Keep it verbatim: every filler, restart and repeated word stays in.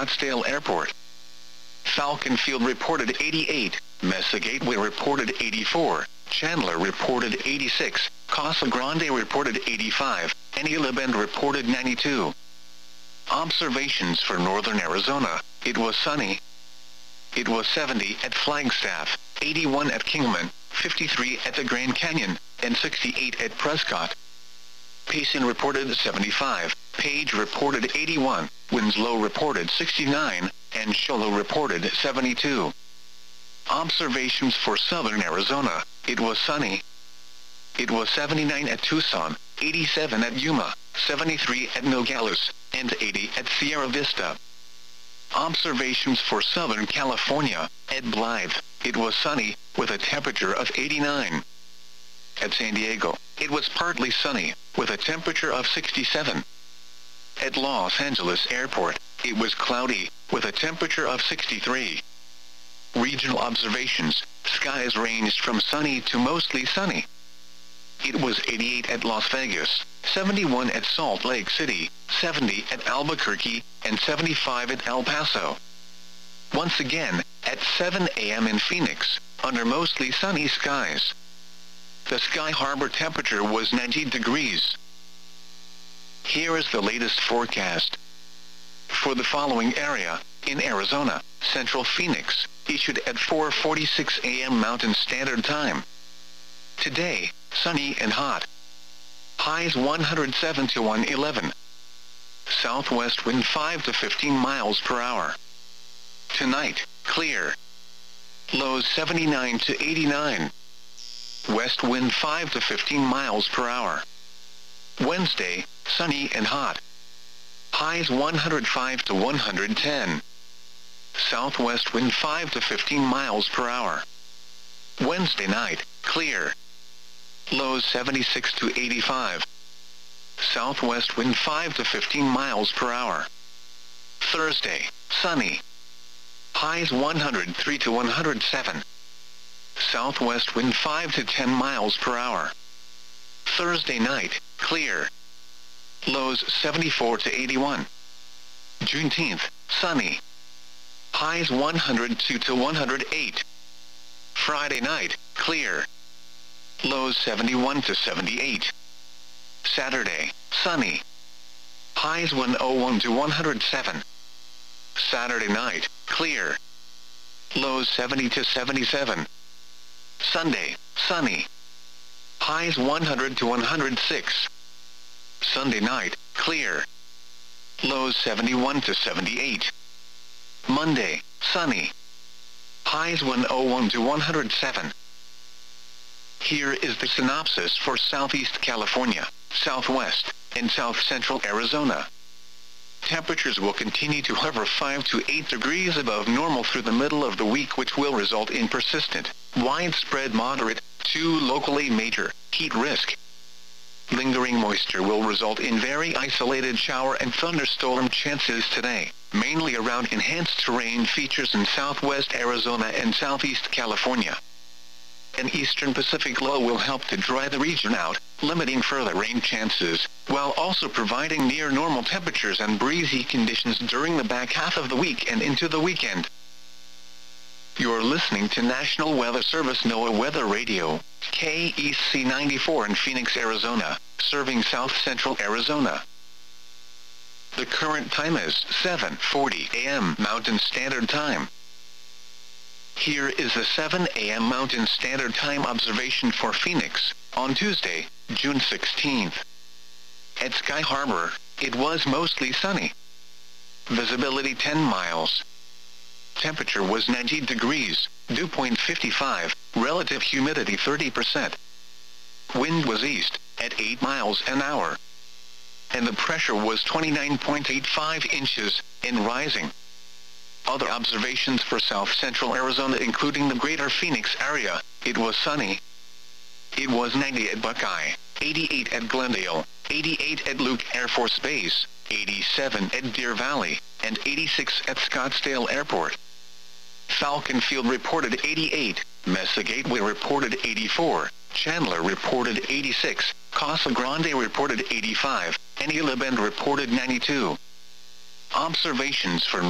Scottsdale Airport. Falcon Field reported eighty-eight, Mesa Gateway reported eighty-four, Chandler reported eighty-six, Casa Grande reported eighty-five, and Isla Bend reported ninety-two. Observations for northern Arizona: it was sunny. It was seventy at Flagstaff, eighty-one at Kingman, fifty-three at the Grand Canyon, and sixty-eight at Prescott. Payson reported seventy-five, Page reported eighty-one, Winslow reported sixty-nine, and Sholo reported seventy-two. Observations for southern Arizona: it was sunny. It was seventy-nine at Tucson, eighty-seven at Yuma, seventy-three at Nogales, and eighty at Sierra Vista. Observations for Southern California: at Blythe, it was sunny, with a temperature of eighty-nine. At San Diego, it was partly sunny, with a temperature of sixty-seven. At Los Angeles Airport, it was cloudy, with a temperature of sixty-three. Regional observations: skies ranged from sunny to mostly sunny. It was eighty-eight at Las Vegas, seventy-one at Salt Lake City, seventy at Albuquerque, and seventy-five at El Paso. Once again, at seven a m in Phoenix, under mostly sunny skies. The Sky Harbor temperature was ninety degrees. Here is the latest forecast. For the following area, in Arizona, Central Phoenix, issued at four forty-six a m Mountain Standard Time. Today, sunny and hot. Highs one hundred seven to one eleven. Southwest wind five to fifteen miles per hour. Tonight, clear. Lows seventy-nine to eighty-nine. West wind five to fifteen miles per hour. Wednesday, sunny and hot. Highs one hundred five to one hundred ten. Southwest wind five to fifteen miles per hour. Wednesday night, clear. Lows seventy-six to eighty-five. Southwest wind five to fifteen miles per hour. Thursday, sunny. Highs one hundred three to one hundred seven. Southwest wind five to ten miles per hour. Thursday night, clear. Lows seventy-four to eighty-one. Juneteenth, sunny. Highs one hundred two to one hundred eight. Friday night, clear. Lows seventy-one to seventy-eight. Saturday, sunny. Highs one oh one to one hundred seven. Saturday night, clear. Lows seventy to seventy-seven. Sunday, sunny. Highs one hundred to one hundred six. Sunday night, clear. Lows seventy-one to seventy-eight. Monday, sunny. Highs one oh one to one hundred seven. Here is the synopsis for Southeast California, Southwest, and South Central Arizona. Temperatures will continue to hover five to eight degrees above normal through the middle of the week, which will result in persistent, widespread moderate, to locally major, heat risk. Lingering moisture will result in very isolated shower and thunderstorm chances today, mainly around enhanced terrain features in southwest Arizona and southeast California. An eastern Pacific low will help to dry the region out, limiting further rain chances, while also providing near normal temperatures and breezy conditions during the back half of the week and into the weekend. You're listening to National Weather Service NOAA Weather Radio, K E C ninety-four in Phoenix, Arizona, serving south central Arizona. The current time is seven forty a m Mountain Standard Time. Here is the seven a m Mountain Standard Time observation for Phoenix, on Tuesday, June sixteenth. At Sky Harbor, it was mostly sunny. Visibility ten miles. Temperature was ninety degrees, dew point fifty-five, relative humidity thirty percent. Wind was east, at eight miles an hour. And the pressure was twenty-nine point eight five inches, and rising. Other observations for south central Arizona including the greater Phoenix area: it was sunny. It was ninety at Buckeye, eighty-eight at Glendale, eighty-eight at Luke Air Force Base, eighty-seven at Deer Valley, and eighty-six at Scottsdale Airport. Falcon Field reported eighty-eight, Mesa Gateway reported eighty-four, Chandler reported eighty-six, Casa Grande reported eighty-five, and Isla Bend reported ninety-two. Observations for